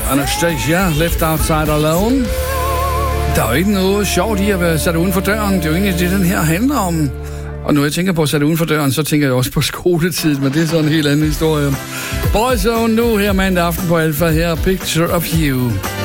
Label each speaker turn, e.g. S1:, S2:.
S1: Anastasia, Left Outside Alone. Der er jo ikke noget sjovt i at være sat uden for døren. Det er jo egentlig det, den her handler om. Og når jeg tænker på at sætte uden for døren, så tænker jeg også på skoletid, men det er sådan en helt anden historie. Boyzone nu her mandag aften på Alpha her, Picture of You.